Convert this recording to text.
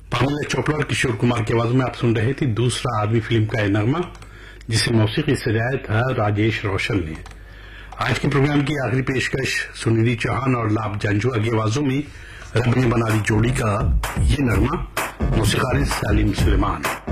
Pamela Chopra और किशोर कुमार की आवाज में आप सुन रहे थे दूसरा आदमी फिल्म का यह नगमा, जिसे मौसीकी सजाया था राजेश रोशन ने। आज के प्रोग्राम की आखिरी पेशकश सुनिधि चौहान और लाभ जंजुआ की आवाजों में रब ने बना दी जोड़ी का ये नगमा, मौसीकारी सलीम सुलेमान।